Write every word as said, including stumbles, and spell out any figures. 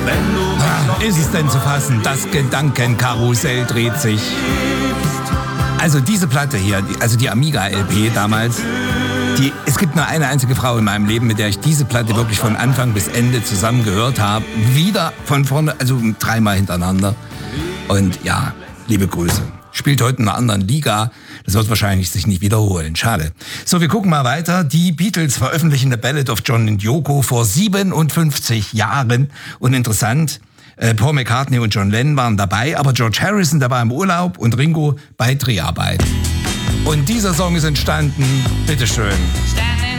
Ah, ist es denn zu fassen? Das Gedankenkarussell dreht sich. Also diese Platte hier, also die Amiga-L P damals, die, es gibt nur eine einzige Frau in meinem Leben, mit der ich diese Platte wirklich von Anfang bis Ende zusammen gehört habe. Wieder von vorne, also dreimal hintereinander. Und ja, liebe Grüße. Spielt heute in einer anderen Liga. Das wird wahrscheinlich sich nicht wiederholen. Schade. So, wir gucken mal weiter. Die Beatles veröffentlichen The Ballad of John and Yoko vor siebenundfünfzig Jahren. Und interessant, Paul McCartney und John Lennon waren dabei, aber George Harrison, der war im Urlaub und Ringo bei Dreharbeit. Und dieser Song ist entstanden, bitteschön.